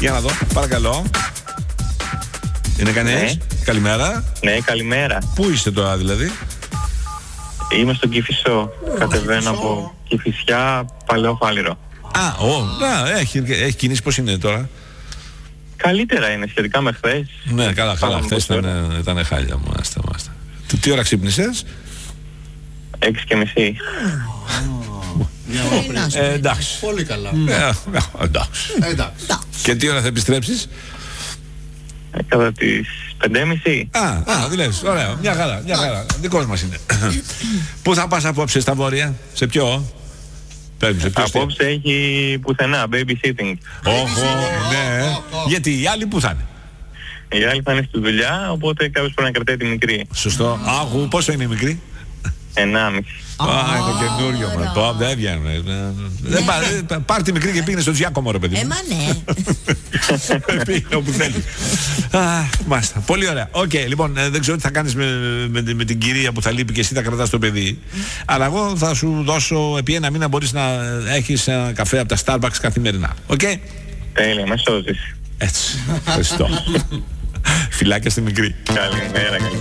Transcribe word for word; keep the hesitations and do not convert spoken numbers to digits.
Για να δω, παρακαλώ. Είναι κανείς? Ναι. Καλημέρα. Ναι, καλημέρα. Πού είστε τώρα δηλαδή? Είμαι στον Κηφισό. Κατεβαίνω από Κηφισιά, Παλαιόφαλιρο. Α, ο, να, έχει, έχει κινήσει, πώς είναι τώρα? Καλύτερα είναι σχετικά με χθες. Ναι, καλά, καλά. Πάμε Χθες πόση ήταν, ήταν χάλια. Μάλιστα, μάλιστα. Τι, τι ώρα ξύπνησες? Έξι και μισή. Ε, εντάξει. Πολύ καλά. Ε, ε, εντάξει. Εντάξει. Και τι ώρα θα επιστρέψεις? Ε, Κατά τις πέντε και μισή. Α, α, τι λες, ωραία, μια χαρά, μια χαρά. Δικός μας είναι. Πού θα πας απόψε στα βόρεια? Σε ποιο? Πες μου, σε ποιο? Απόψε έχει πουθενά, babysitting. Όχο, ναι. Γιατί οι άλλοι πού θα είναι? Οι άλλοι θα είναι στη δουλειά, οπότε κάποιος πρέπει να κρατάει τη μικρή. Σωστό. Άχου, πόσο είναι η μικρή? Ενάμιση. Α, είναι καινούριο μα. Πω, δεν βγαίνουν. Δεν πά- Πάρ' τη μικρή και πήγαινε στο Τζιάκομο, ρε παιδί μου. Ε, μα ναι. Πήγαινε όπου θέλει. Μάλιστα. Πολύ ωραία. Οκ, λοιπόν, ε, δεν ξέρω τι θα κάνεις με, με, με την κυρία που θα λείπει και εσύ θα κρατάς το παιδί. Αλλά εγώ θα σου δώσω επί ένα μήνα μπορείς να έχεις ένα καφέ από τα Starbucks καθημερινά. Οκ. Τέλεια, με σώζεις. Έτσι. Ευχαριστώ. Φιλάκια στη μικρή. Καλημέρα, καλημέρα.